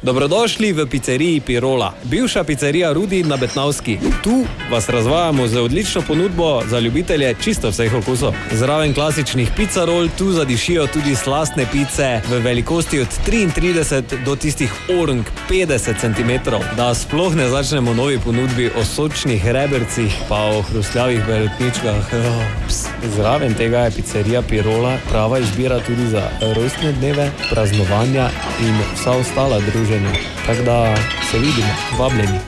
Dobrodošli v pizzeriji Pirola, bivša pizzerija Rudi na Betnavski. Tu vas razvajamo z odlično ponudbo za ljubitelje čisto vseh okusov. Zraven klasičnih pizzarol tu zadišijo tudi slastne pice v velikosti od 33 do tistih orang 50 cm. Da sploh ne začnemo novi ponudbi o sočnih rebercih pa o hrustljavih beretničkah. Zraven tega je pizzerija Pirola prava izbira tudi za rojstne dneve, praznovanja in vsa ostala druženja. Tako da se vidimo, vabljeni.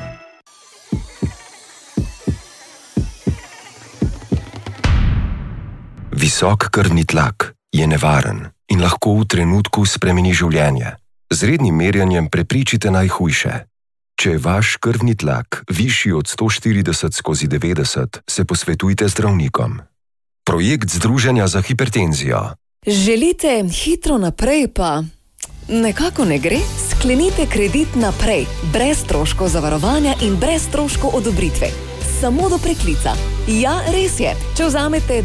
Visok krvni tlak je nevaren in lahko v trenutku spremeni življenje. Z rednim merjenjem prepričite najhujše. Če je vaš krvni tlak višji od 140/90, se posvetujte zdravnikom. Projekt Združenja za hipertenzijo. Želite hitro naprej, pa nekako ne gre? Sklenite kredit naprej, brez stroškov zavarovanja in brez stroškov odobritve. Samo do preklica. Ja, res je. Če vzamete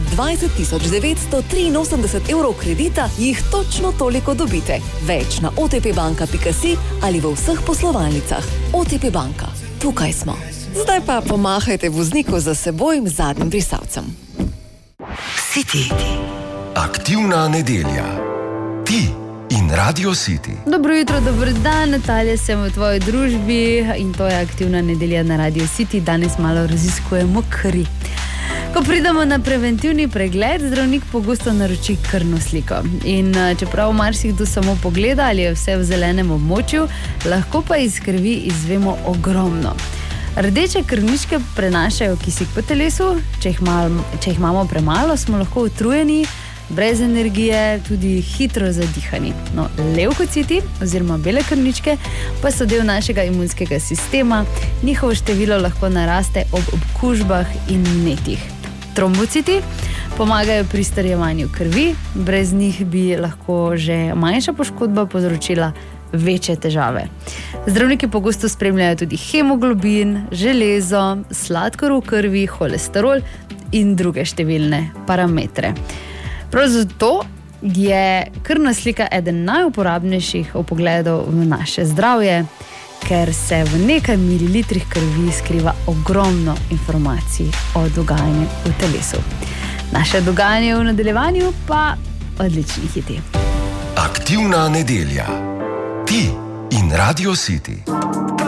20.983 evrov kredita, jih točno toliko dobite. Več na otpbanka.si ali v vseh poslovalnicah. OTP banka. Tukaj smo. Zdaj pa pomahajte vozniku za seboj zadnjim brisalcem. City. Aktivna nedelja. Ti in Radio City. Dobro jutro, dober dan, Natalija, sem v tvoji družbi in to je aktivna nedelja na Radio City. Danes malo raziskujemo kri. Ko pridemo na preventivni pregled, zdravnik pogosto naroči krvno sliko. In čeprav marsikdo samo pogleda, ali je vse v zelenem območju, lahko pa iz krvi izvemo ogromno. Rdeče krvničke prenašajo kisik po telesu, če jih imamo premalo, smo lahko utrujeni, brez energije, tudi hitro zadihani. No, levkociti oziroma bele krvničke pa so del našega imunskega sistema, njihovo število lahko naraste ob okužbah in vnetjih. Trombociti pomagajo pri strjevanju krvi, brez njih bi lahko že manjša poškodba povzročila večje težave. Zdravniki pogosto spremljajo tudi hemoglobin, železo, sladkor v krvi, holesterol in druge številne parametre. Prav zato je krvna slika eden najuporabnejših vpogledov v naše zdravje, ker se v nekaj mililitrih krvi skriva ogromno informacij o dogajanju v telesu. Naše dogajanje v nadaljevanju pa odlični hiti. Aktivna nedelja. Ti in Radio City.